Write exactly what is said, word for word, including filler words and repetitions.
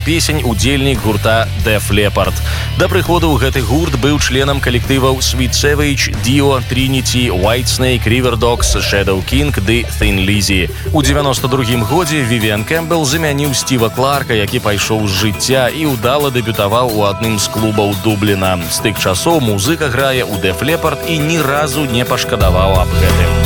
песень удзельнік гурта Def Leppard. Да прыходу ў гэты гурт быў членам калектываў Sweet Savage, Dio, Trinity, Whitesnake, Riverdogs, Shadow King ды Thin Lizzy. У дзевяноста другім годзе Вівіан Кэмпбелл замяніў Стіва Кларка, які пайшоў з жыцця і ўдала дэбютаваў у адным з клубаў Дубліна. З тых часоў музыка грае ў Def Leppard і ні разу не пашкадаваў аб гэтым.